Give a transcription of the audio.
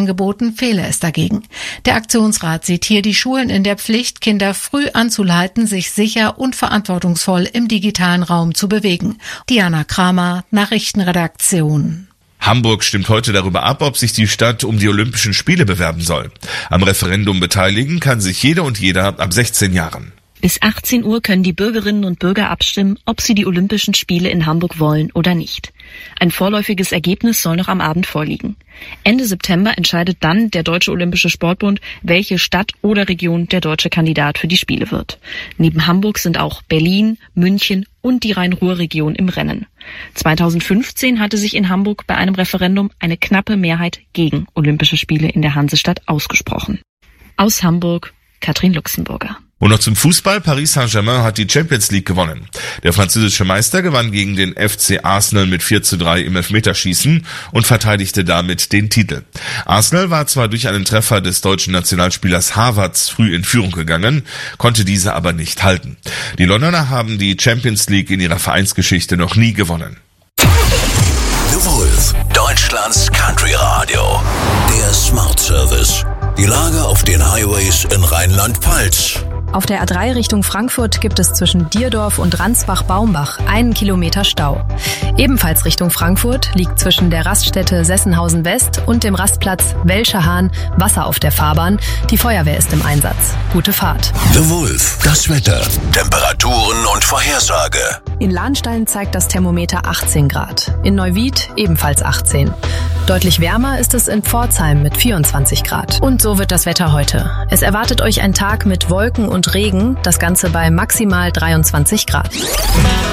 Angeboten fehle es dagegen. Der Aktionsrat sieht hier die Schulen in der Pflicht, Kinder früh anzuleiten, sich sicher und verantwortungsvoll im digitalen Raum zu bewegen. Diana Kramer, Nachrichtenredaktion. Hamburg stimmt heute darüber ab, ob sich die Stadt um die Olympischen Spiele bewerben soll. Am Referendum beteiligen kann sich jede und jeder ab 16 Jahren. Bis 18 Uhr können die Bürgerinnen und Bürger abstimmen, ob sie die Olympischen Spiele in Hamburg wollen oder nicht. Ein vorläufiges Ergebnis soll noch am Abend vorliegen. Ende September entscheidet dann der Deutsche Olympische Sportbund, welche Stadt oder Region der deutsche Kandidat für die Spiele wird. Neben Hamburg sind auch Berlin, München und die Rhein-Ruhr-Region im Rennen. 2015 hatte sich in Hamburg bei einem Referendum eine knappe Mehrheit gegen Olympische Spiele in der Hansestadt ausgesprochen. Aus Hamburg, Katrin Luxemburger. Und noch zum Fußball. Paris Saint-Germain hat die Champions League gewonnen. Der französische Meister gewann gegen den FC Arsenal mit 4:3 im Elfmeterschießen und verteidigte damit den Titel. Arsenal war zwar durch einen Treffer des deutschen Nationalspielers Havertz früh in Führung gegangen, konnte diese aber nicht halten. Die Londoner haben die Champions League in ihrer Vereinsgeschichte noch nie gewonnen. The Wolf, Deutschlands Country Radio. Der Smart Service. Die Lage auf den Highways in Rheinland-Pfalz. Auf der A3 Richtung Frankfurt gibt es zwischen Dierdorf und Ransbach-Baumbach 1 Kilometer Stau. Ebenfalls Richtung Frankfurt liegt zwischen der Raststätte Sessenhausen West und dem Rastplatz Welscherhahn Wasser auf der Fahrbahn. Die Feuerwehr ist im Einsatz. Gute Fahrt. The Wolf, das Wetter, Temperaturen und Vorhersage. In Lahnstein zeigt das Thermometer 18 Grad. In Neuwied ebenfalls 18. Deutlich wärmer ist es in Pforzheim mit 24 Grad. Und so wird das Wetter heute. Es erwartet euch ein Tag mit Wolken und Regen, das Ganze bei maximal 23 Grad.